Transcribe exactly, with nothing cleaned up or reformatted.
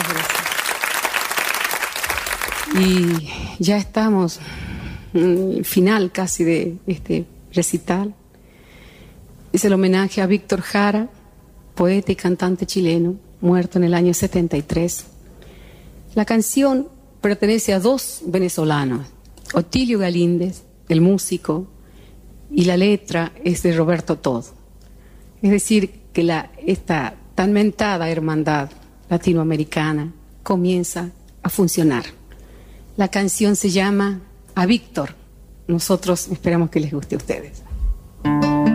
Muchas gracias. Y ya estamos al final casi de este recital. Es el homenaje a Víctor Jara, poeta y cantante chileno, muerto en el año setenta y tres. La canción pertenece a dos venezolanos, Otilio Galíndez, el músico, y la letra es de Roberto Todd. Es decir, que la, esta tan mentada hermandad latinoamericana comienza a funcionar. La canción se llama A Víctor. Nosotros esperamos que les guste a ustedes.